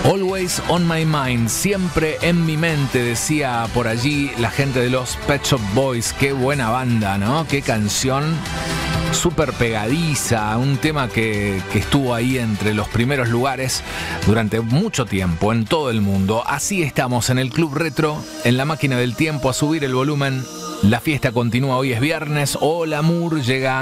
Always on my mind, siempre en mi mente, decía por allí la gente de los Pet Shop Boys. Qué buena banda, ¿no? Qué canción súper pegadiza, un tema que estuvo ahí entre los primeros lugares durante mucho tiempo en todo el mundo. Así estamos en el Club Retro, en la máquina del tiempo, a subir el volumen. La fiesta continúa, hoy es viernes. Hola Mur, llega